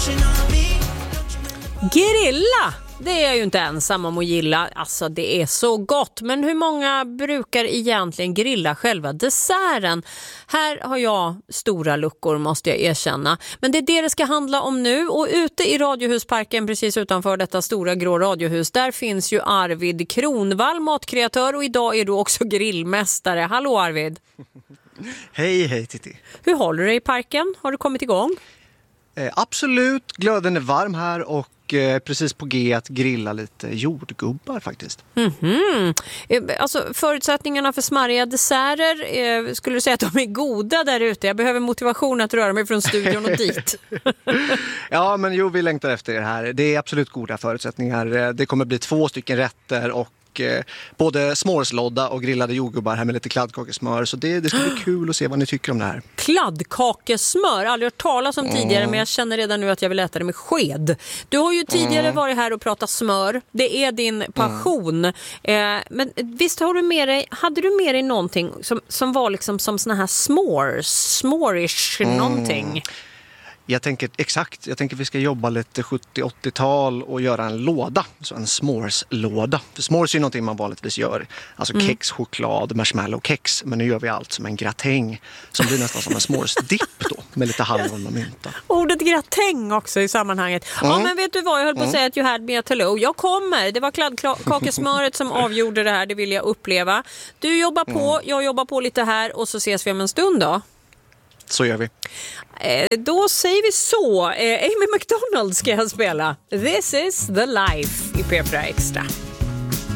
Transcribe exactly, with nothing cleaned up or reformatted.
Grilla, det är jag ju inte ensam om att gilla. Alltså det är så gott. Men hur många brukar egentligen grilla själva desserten? Här har jag stora luckor, måste jag erkänna. Men det är det det ska handla om nu. Och ute i Radiohusparken, precis utanför detta stora grå radiohus, där finns ju Arvid Kronvall, matkreatör. Och idag är du också grillmästare. Hallå Arvid! Hej, hej Titti. Hur håller du dig i parken? Har du kommit igång? Eh, absolut, glöden är varm här och eh, precis på G att grilla lite jordgubbar faktiskt. Mm-hmm. Alltså förutsättningarna för smarriga desserter, eh, skulle du säga att de är goda där ute? Jag behöver motivation att röra mig från studion och dit. Ja, men jo, vi längtar efter det här. Det är absolut goda förutsättningar. Det kommer bli två stycken rätter och både smårslodda och grillade jordgubbar här med lite kladdkakesmör. Så det, det ska bli kul att se vad ni tycker om det här. Kladdkakesmör, aldrig hört talas om tidigare, mm. men jag känner redan nu att jag vill äta det med sked. Du har ju tidigare mm. varit här och pratat smör. Det är din passion. Mm. Eh, men visst har du med dig, hade du med dig någonting som, som var liksom som såna här s'mores, s'morish mm. någonting? Jag tänker exakt, jag tänker att vi ska jobba lite sjuttio-åttiotal och göra en låda, så en s'mores-låda. För s'mores är ju någonting man vanligtvis gör, alltså mm. kex, choklad, marshmallow-kex, men nu gör vi allt som en gratäng som blir nästan som en s'mores-dipp då, med lite hallon och mynta. Ordet gratäng också i sammanhanget. Mm. Ja, men vet du vad, jag höll på att mm. säga att you had me at hello. Jag kommer, det var kladdkakesmöret som avgjorde det här, det vill jag uppleva. Du jobbar på, mm. jag jobbar på lite här och så ses vi om en stund då. Så gör vi. Eh, då säger vi så. Eh, Amy McDonald ska jag spela. This is the life i P fyra Extra.